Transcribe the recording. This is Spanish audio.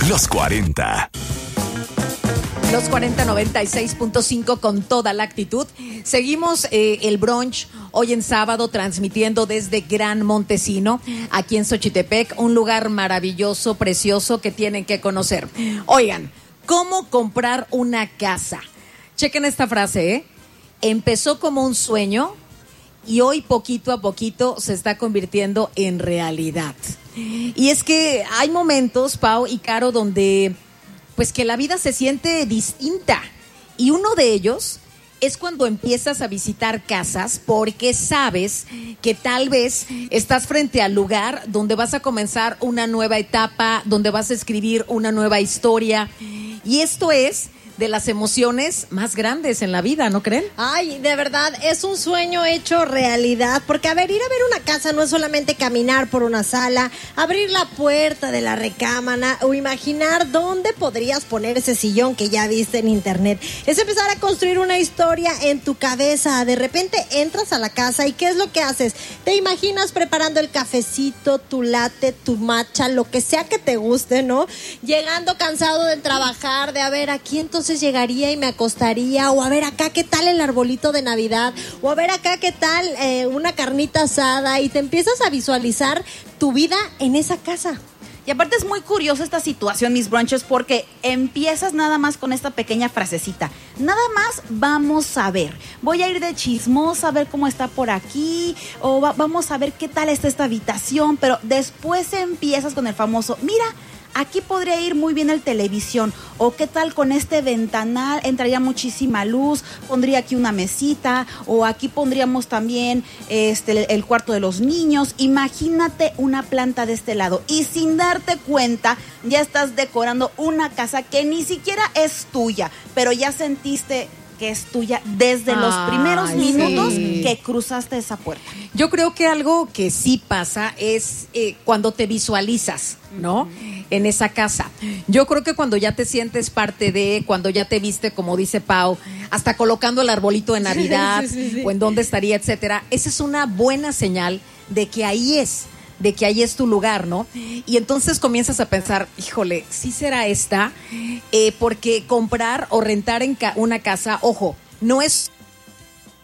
Los 40. Los 40-96.5 con toda la actitud. Seguimos el brunch hoy en sábado transmitiendo desde Gran Montesino, aquí en Xochitepec, un lugar maravilloso, precioso que tienen que conocer. Oigan, ¿cómo comprar una casa? Chequen esta frase, ¿eh? Empezó como un sueño y hoy poquito a poquito se está convirtiendo en realidad. Y es que hay momentos, Pau y Caro, donde pues que la vida se siente distinta. Y uno de ellos es cuando empiezas a visitar casas porque sabes que tal vez estás frente al lugar donde vas a comenzar una nueva etapa, donde vas a escribir una nueva historia. Y esto es de las emociones más grandes en la vida, ¿no creen? Ay, de verdad, es un sueño hecho realidad, porque ir a ver una casa no es solamente caminar por una sala, abrir la puerta de la recámara o imaginar dónde podrías poner ese sillón que ya viste en internet. Es empezar a construir una historia en tu cabeza. De repente entras a la casa y ¿qué es lo que haces? Te imaginas preparando el cafecito, tu latte, tu matcha, lo que sea que te guste, ¿no? Llegando cansado de trabajar, de a ver, aquí entonces llegaría y me acostaría, o a ver acá qué tal el arbolito de Navidad, o a ver acá qué tal una carnita asada, y te empiezas a visualizar tu vida en esa casa. Y aparte es muy curiosa esta situación, mis brunches, porque empiezas nada más con esta pequeña frasecita. Nada más vamos a ver. Voy a ir de chismosa a ver cómo está por aquí, o vamos a ver qué tal está esta habitación, pero después empiezas con el famoso, mira, aquí podría ir muy bien el televisión, o qué tal con este ventanal, entraría muchísima luz, pondría aquí una mesita, o aquí pondríamos también el cuarto de los niños. Imagínate una planta de este lado y sin darte cuenta ya estás decorando una casa que ni siquiera es tuya, pero ya sentiste que es tuya desde los primeros minutos que cruzaste esa puerta. Yo creo que algo que sí pasa es cuando te visualizas, ¿no? En esa casa. Yo creo que cuando ya te sientes parte de, cuando ya te viste, como dice Pau, hasta colocando el arbolito de Navidad, sí. O en dónde estaría, etcétera, esa es una buena señal de que ahí es tu lugar, ¿no? Y entonces comienzas a pensar, híjole, ¿sí será esta? Porque comprar o rentar una casa, ojo, no es